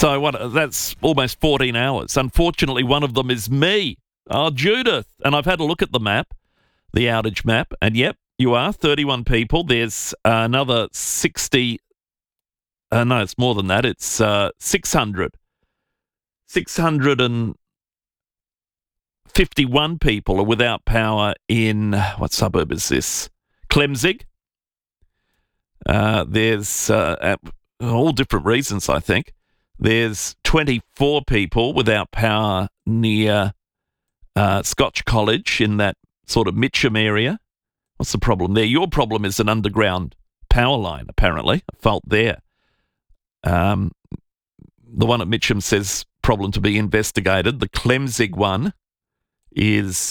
So that's almost 14 hours. Unfortunately, one of them is me. Oh, Judith. And I've had a look at the map, the outage map, and yep, you are 31 people. There's another 60. No, it's more than that. It's 600. 651 people are without power in, what suburb is this? Clemzig. There's all different reasons, I think. There's 24 people without power near Scotch College in that sort of Mitcham area. What's the problem there? Your problem is an underground power line, apparently, a fault there. The one at Mitcham says problem to be investigated. The Clemzig one is,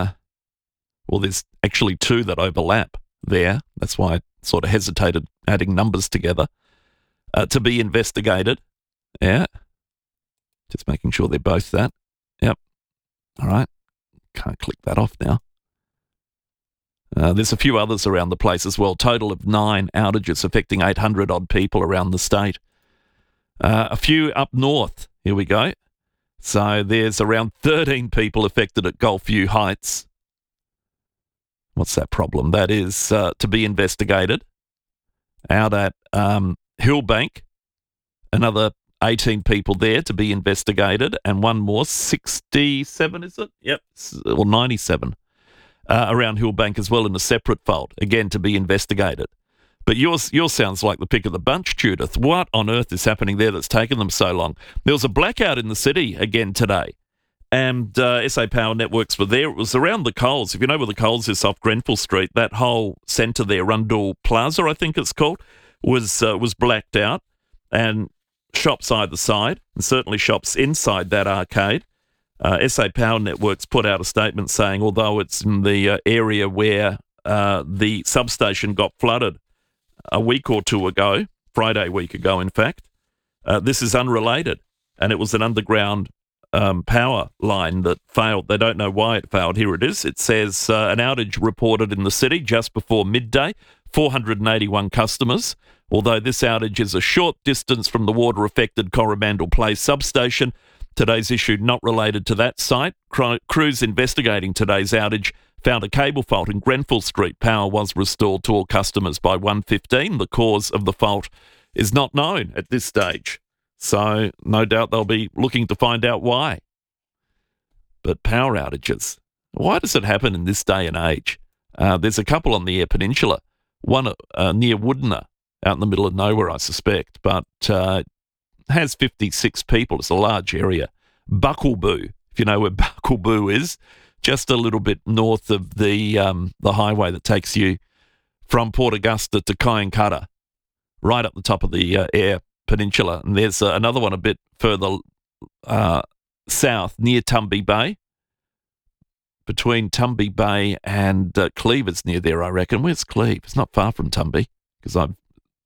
there's actually two that overlap there. That's why I sort of hesitated adding numbers together. To be investigated. Yeah. Just making sure they're both that. Yep. All right. Can't click that off now. There's a few others around the place as well. Total of 9 outages affecting 800 odd people around the state. A few up north. Here we go. So there's around 13 people affected at Gulfview Heights. What's that problem? That is to be investigated. Out at Hillbank, another 18 people there to be investigated, and one more, 67, is it? Yep, or 97, around Hillbank as well in a separate fault, again to be investigated. But yours sounds like the pick of the bunch, Judith. What on earth is happening there that's taken them so long? There was a blackout in the city again today, and SA Power Networks were there. It was around the Coles. If you know where the Coles is off Grenfell Street, that whole centre there, Rundle Plaza, I think it's called, was blacked out, and shops either side, and certainly shops inside that arcade. SA Power Networks put out a statement saying, although it's in the area where the substation got flooded a week or two ago, Friday week ago, in fact, this is unrelated, and it was an underground power line that failed. They don't know why it failed. Here it is. It says an outage reported in the city just before midday, 481 customers. Although this outage is a short distance from the water-affected Coromandel Place substation, today's issue not related to that site. Crews investigating today's outage found a cable fault in Grenfell Street. Power was restored to all customers by 1:15. The cause of the fault is not known at this stage. So no doubt they'll be looking to find out why. But power outages, why does it happen in this day and age? There's a couple on the Eyre Peninsula, one near Woodner, out in the middle of nowhere, I suspect, but has 56 people. It's a large area. Buckleboo, if you know where Buckleboo is, just a little bit north of the highway that takes you from Port Augusta to Cyancutta, right up the top of the Eyre Peninsula. And there's another one a bit further south, near Tumby Bay. Between Tumby Bay and Cleve is near there, I reckon. Where's Cleve? It's not far from Tumby, because I've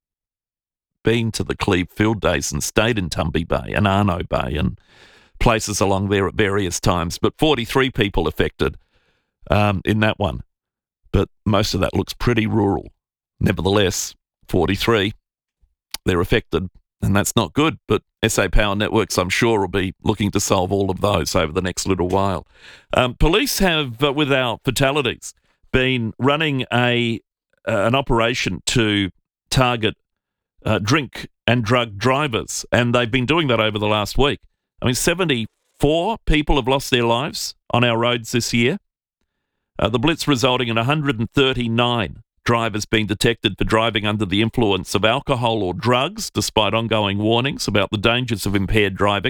been to the Cleve field days and stayed in Tumby Bay and Arno Bay and places along there at various times. But 43 people affected in that one. But most of that looks pretty rural. Nevertheless, 43, they're affected, and that's not good. But SA Power Networks, I'm sure, will be looking to solve all of those over the next little while. Police have, with our fatalities, been running an operation to target drink and drug drivers, and they've been doing that over the last week. I mean, 74 people have lost their lives on our roads this year. The blitz resulting in 139 drivers being detected for driving under the influence of alcohol or drugs, despite ongoing warnings about the dangers of impaired driving.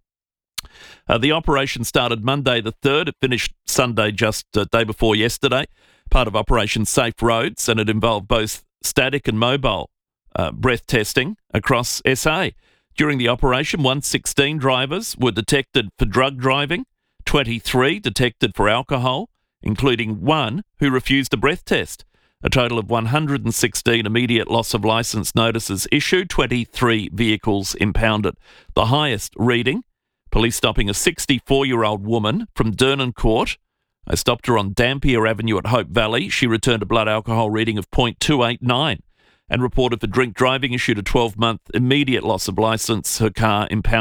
The operation started Monday the 3rd. It finished Sunday, just a day before yesterday, part of Operation Safe Roads, and it involved both static and mobile breath testing across SA. During the operation, 116 drivers were detected for drug driving, 23 detected for alcohol, including one who refused a breath test. A total of 116 immediate loss of licence notices issued, 23 vehicles impounded. The highest reading, police stopping a 64-year-old woman from Dernancourt. They stopped her on Dampier Avenue at Hope Valley. She returned a blood alcohol reading of 0.289 and reported for drink driving, issued a 12-month immediate loss of licence. Her car impounded.